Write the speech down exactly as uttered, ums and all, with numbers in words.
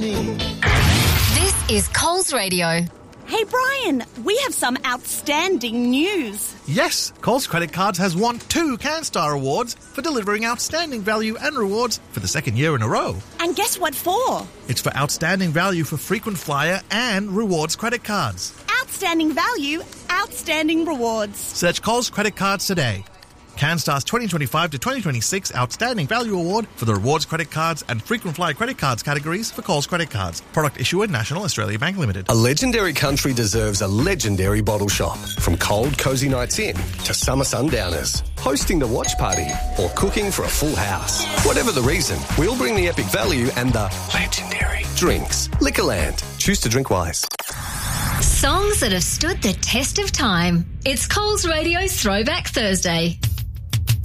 me. This is Coles Radio. Hey, Brian, we have some outstanding news. Yes, Coles Credit Cards has won two CanStar Awards for delivering outstanding value and rewards for the second year in a row. And guess what for? It's for outstanding value for frequent flyer and rewards credit cards. Outstanding value, outstanding rewards. Search Coles Credit Cards today. CanStar's twenty twenty-five to twenty twenty-six Outstanding Value Award for the rewards credit cards and frequent flyer credit cards categories for Coles Credit Cards. Product issuer National Australia Bank Limited. A legendary country deserves a legendary bottle shop. From cold, cosy nights in to summer sundowners, hosting the watch party or cooking for a full house. Whatever the reason, we'll bring the epic value and the legendary drinks. Liquorland. Choose to drink wise. Songs that have stood the test of time. It's Coles Radio's Throwback Thursday.